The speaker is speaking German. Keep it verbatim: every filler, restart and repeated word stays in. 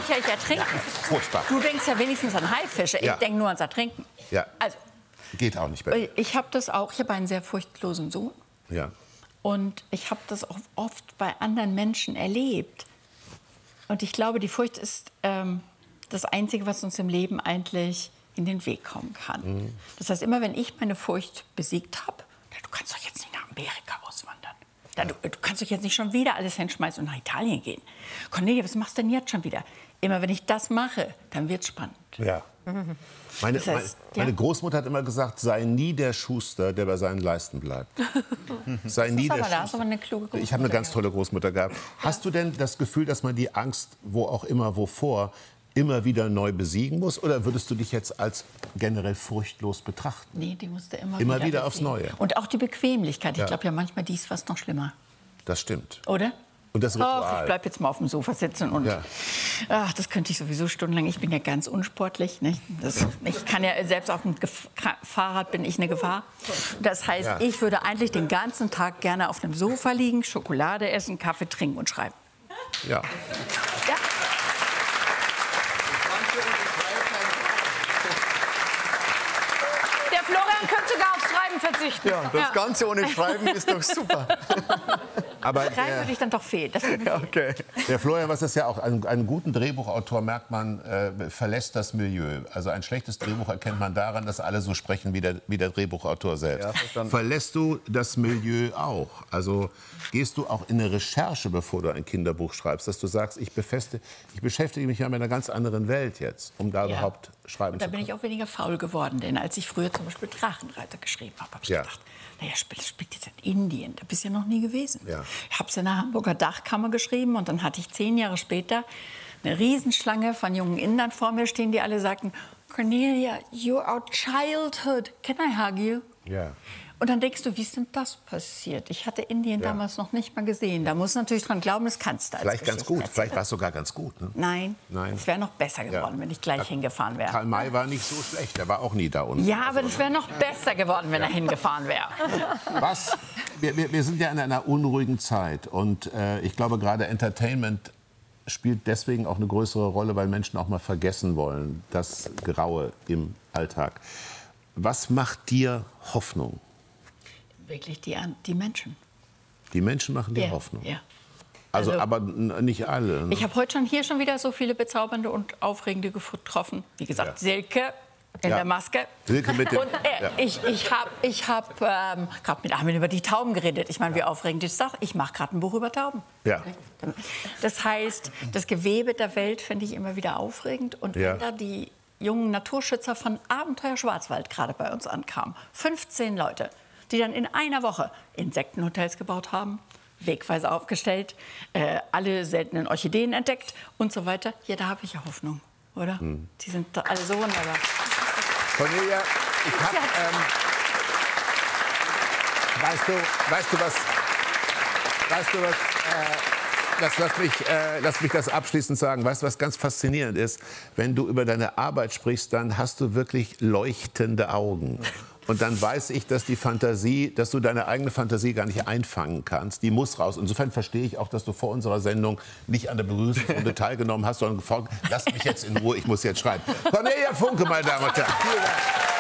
ich ja nicht ertrinken. Ja, furchtbar. Du denkst ja wenigstens an Haifische. Ja. Ich denke nur ans Ertrinken. Ja. Also, geht auch nicht bei. Ich habe das auch. Ich habe einen sehr furchtlosen Sohn. Ja. Und ich habe das auch oft bei anderen Menschen erlebt. Und ich glaube, die Furcht ist ähm, das Einzige, was uns im Leben eigentlich in den Weg kommen kann. Mhm. Das heißt, immer wenn ich meine Furcht besiegt habe, du kannst doch jetzt nicht nach Amerika auswandern. Da, du, du kannst doch jetzt nicht schon wieder alles hinschmeißen und nach Italien gehen. Cornelia, was machst du denn jetzt schon wieder? Immer wenn ich das mache, dann wird's spannend. Ja. Mhm. Meine, das heißt, meine, meine ja. Großmutter hat immer gesagt, sei nie der Schuster, der bei seinen Leisten bleibt. Sei nie der aber, Schuster. da hast aber eine kluge Großmutter. Ich habe eine ganz tolle Großmutter gehabt. Ja. Hast du denn das Gefühl, dass man die Angst, wo auch immer, wovor, immer wieder neu besiegen muss? Oder würdest du dich jetzt als generell furchtlos betrachten? Nee, die musste immer, immer wieder, wieder aufs besiegen. Neue. Und auch die Bequemlichkeit. Ja. Ich glaube ja manchmal, die ist fast noch schlimmer. Das stimmt. Oder? Und das Ritual. Ach, ich bleib jetzt mal auf dem Sofa sitzen und ja. ach, das könnte ich sowieso stundenlang. Ich bin ja ganz unsportlich. Nicht? Das, ich kann ja selbst auf dem Gef Fahrrad bin ich eine Gefahr. Das heißt, ja. ich würde eigentlich den ganzen Tag gerne auf einem Sofa liegen, Schokolade essen, Kaffee trinken und schreiben. Ja. ja. Der Florian könnte sogar aufs Schreiben verzichten. Ja, das ja. Ganze ohne Schreiben ist doch super. Aber Schreiben würde ich dann doch fehlen. Das würde okay. Der Florian, was ist ja auch, einen, einen guten Drehbuchautor merkt man, äh, verlässt das Milieu. Also ein schlechtes Drehbuch erkennt man daran, dass alle so sprechen wie der, wie der Drehbuchautor selbst. Ja, verlässt du das Milieu auch? Also gehst du auch in eine Recherche, bevor du ein Kinderbuch schreibst, dass du sagst, ich, befeste, ich beschäftige mich ja mit einer ganz anderen Welt jetzt, um da ja. überhaupt schreiben Und da zu können? bin ich auch weniger faul geworden, denn als ich früher zum Beispiel Drachenreiter geschrieben habe, habe ich ja. gedacht, naja, spielt, spielt jetzt in Indien, da bist du ja noch nie gewesen. Ja. Ich habe es in der Hamburger Dachkammer geschrieben und dann hatte ich zehn Jahre später eine Riesenschlange von jungen Indern vor mir stehen, die alle sagten, Cornelia, you're our childhood, can I hug you? Ja. Und dann denkst du, wie ist denn das passiert? Ich hatte Indien ja. damals noch nicht mal gesehen. Da musst du natürlich dran glauben, das kannst du als Vielleicht ganz gut, vielleicht war es sogar ganz gut. Ne? Nein, Nein, es wäre noch besser geworden, ja. wenn ich gleich ja. hingefahren wäre. Karl May war nicht so schlecht, der war auch nie da unten. Ja, aber das wäre noch besser geworden, wenn ja. er hingefahren wäre. Was? Wir, wir, wir sind ja in einer unruhigen Zeit und äh, ich glaube, gerade Entertainment spielt deswegen auch eine größere Rolle, weil Menschen auch mal vergessen wollen, das Graue im Alltag. Was macht dir Hoffnung? Wirklich die, die Menschen. Die Menschen machen dir ja, Hoffnung? Ja. Also, also aber nicht alle. Ne? Ich habe heute schon hier schon wieder so viele bezaubernde und aufregende getroffen. Wie gesagt, ja. Silke in ja. der Maske. Silke mit dem... Und äh, ja. ich, ich habe ich hab, ähm, gerade mit Armin über die Tauben geredet. Ich meine, wie aufregend ist das? Ich mache gerade ein Buch über Tauben. Ja. Das heißt, das Gewebe der Welt finde ich immer wieder aufregend. Und ja. wenn da die jungen Naturschützer von Abenteuer Schwarzwald gerade bei uns ankamen, fünfzehn Leute, die dann in einer Woche Insektenhotels gebaut haben, Wegweise aufgestellt, äh, alle seltenen Orchideen entdeckt und so weiter. Ja, da habe ich ja Hoffnung, oder? Hm. Die sind da alle so wunderbar. Cornelia, ich hab, ähm, weißt du, weißt du was, weißt du was, äh, das, lass, mich, äh, lass mich das abschließend sagen. Weißt du, was ganz faszinierend ist? Wenn du über deine Arbeit sprichst, dann hast du wirklich leuchtende Augen. Und dann weiß ich, dass die Fantasie, dass du deine eigene Fantasie gar nicht einfangen kannst. Die muss raus. Insofern verstehe ich auch, dass du vor unserer Sendung nicht an der Begrüßungsrunde teilgenommen hast, sondern gefragt, lass mich jetzt in Ruhe, ich muss jetzt schreiben. Cornelia Funke, meine Damen und Herren. Vielen Dank.